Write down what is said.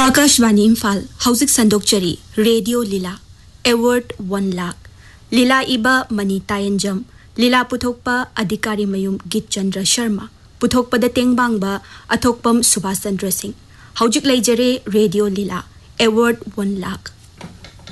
Akashvani Imphal हौजिक संदोकचरी radio लीला Edward 1 lakh लीला इबा money तायंजम लीला पुथोकपा अधिकारी मयुम गित Chandra Sharma पुथोकपद तेंगबांगबा अथोकपम Subhash Chandra Singh हौजिक लेजरे radio लीला Edward 1 lakh